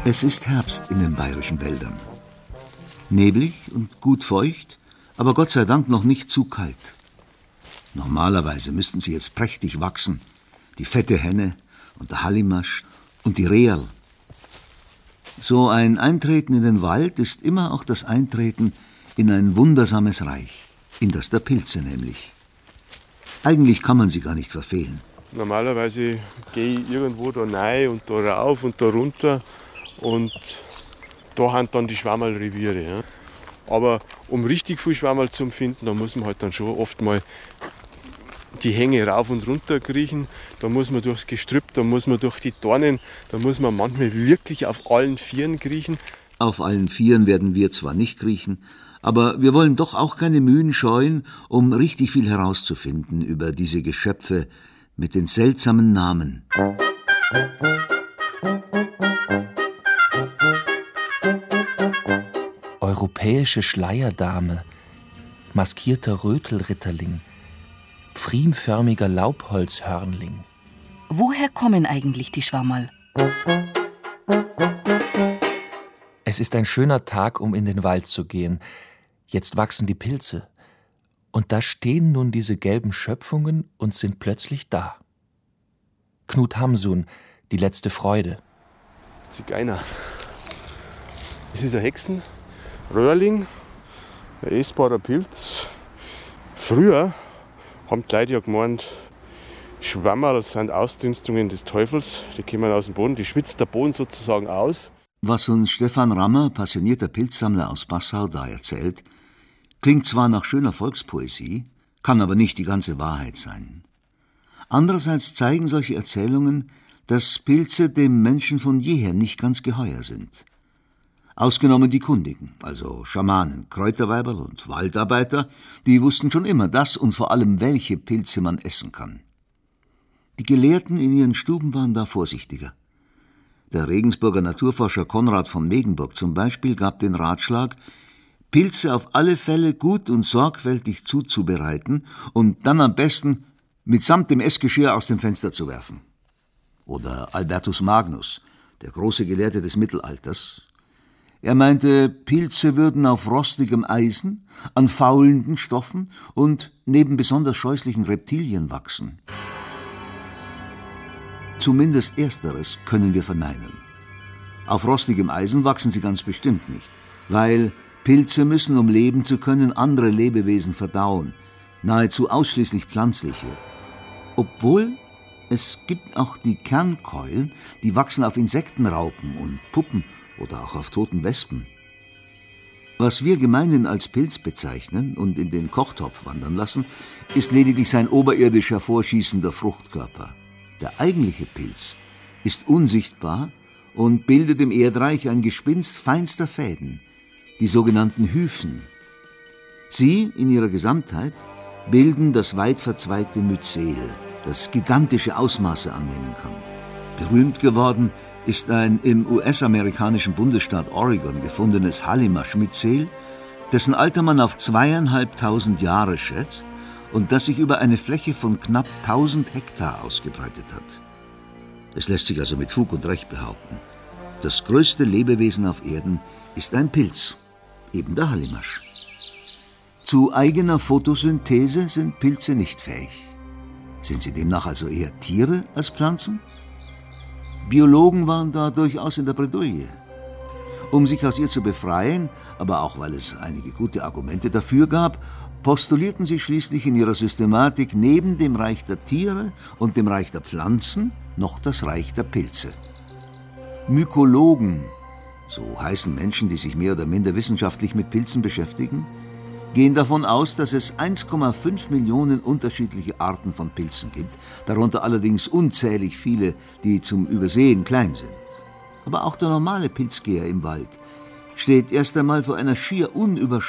Es ist Herbst in den bayerischen Wäldern. Neblig und gut feucht, aber Gott sei Dank noch nicht zu kalt. Normalerweise müssten sie jetzt prächtig wachsen. Die fette Henne und der Hallimasch und die Reherl. So ein Eintreten in den Wald ist immer auch das Eintreten in ein wundersames Reich, in das der Pilze nämlich. Eigentlich kann man sie gar nicht verfehlen. Normalerweise gehe ich irgendwo da rein und da rauf und da runter und da haben dann die Schwammerlreviere. Ja. Aber um richtig viel Schwammerl zu finden, da muss man halt dann schon oft mal die Hänge rauf und runter kriechen, da muss man durchs Gestrüpp, da muss man durch die Dornen, da muss man manchmal wirklich auf allen Vieren kriechen. Auf allen Vieren werden wir zwar nicht kriechen, aber wir wollen doch auch keine Mühen scheuen, um richtig viel herauszufinden über diese Geschöpfe mit den seltsamen Namen. Europäische Schleierdame, maskierter Rötelritterling, pfriemförmiger Laubholzhörnling. Woher kommen eigentlich die Schwammerl? Es ist ein schöner Tag, um in den Wald zu gehen. Jetzt wachsen die Pilze. Und da stehen nun diese gelben Schöpfungen und sind plötzlich da. Knut Hamsun, die letzte Freude. Zigeuner. Es ist ein Hexenröhrling, ein essbarer Pilz. Früher haben die Leute ja gemeint, Schwammerl sind Ausdünstungen des Teufels, die kommen aus dem Boden, die schwitzt der Boden sozusagen aus. Was uns Stefan Rammer, passionierter Pilzsammler aus Passau, da erzählt, klingt zwar nach schöner Volkspoesie, kann aber nicht die ganze Wahrheit sein. Andererseits zeigen solche Erzählungen, dass Pilze dem Menschen von jeher nicht ganz geheuer sind. Ausgenommen die Kundigen, also Schamanen, Kräuterweiberl und Waldarbeiter, die wussten schon immer, dass und vor allem welche Pilze man essen kann. Die Gelehrten in ihren Stuben waren da vorsichtiger. Der Regensburger Naturforscher Konrad von Megenburg zum Beispiel gab den Ratschlag, Pilze auf alle Fälle gut und sorgfältig zuzubereiten und dann am besten mitsamt dem Essgeschirr aus dem Fenster zu werfen. Oder Albertus Magnus, der große Gelehrte des Mittelalters. Er meinte, Pilze würden auf rostigem Eisen, an faulenden Stoffen und neben besonders scheußlichen Reptilien wachsen. Zumindest ersteres können wir verneinen. Auf rostigem Eisen wachsen sie ganz bestimmt nicht, weil Pilze müssen, um leben zu können, andere Lebewesen verdauen, nahezu ausschließlich pflanzliche. Obwohl es gibt auch die Kernkeulen, die wachsen auf Insektenraupen und Puppen oder auch auf toten Wespen. Was wir gemeinhin als Pilz bezeichnen und in den Kochtopf wandern lassen, ist lediglich sein oberirdisch hervorschießender Fruchtkörper. Der eigentliche Pilz ist unsichtbar und bildet im Erdreich ein Gespinst feinster Fäden, die sogenannten Hyphen. Sie in ihrer Gesamtheit bilden das weit verzweigte Myzel, das gigantische Ausmaße annehmen kann. Berühmt geworden ist ein im US-amerikanischen Bundesstaat Oregon gefundenes Hallimasch-Myzel, dessen Alter man auf 2.500 Jahre schätzt und das sich über eine Fläche von knapp 1000 Hektar ausgebreitet hat. Es lässt sich also mit Fug und Recht behaupten, das größte Lebewesen auf Erden ist ein Pilz, eben der Hallimasch. Zu eigener Photosynthese sind Pilze nicht fähig. Sind sie demnach also eher Tiere als Pflanzen? Biologen waren da durchaus in der Bredouille. Um sich aus ihr zu befreien, aber auch weil es einige gute Argumente dafür gab, postulierten sie schließlich in ihrer Systematik neben dem Reich der Tiere und dem Reich der Pflanzen noch das Reich der Pilze. Mykologen, so heißen Menschen, die sich mehr oder minder wissenschaftlich mit Pilzen beschäftigen, gehen davon aus, dass es 1,5 Millionen unterschiedliche Arten von Pilzen gibt, darunter allerdings unzählig viele, die zum Übersehen klein sind. Aber auch der normale Pilzgeher im Wald steht erst einmal vor einer schier unüberschaumbaren